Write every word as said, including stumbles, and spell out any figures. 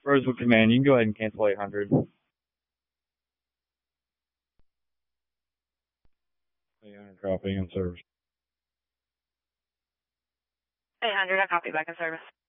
Rosewood Command, you can go ahead and cancel eight hundred. eight hundred copy in service. eight hundred, I copy back in service.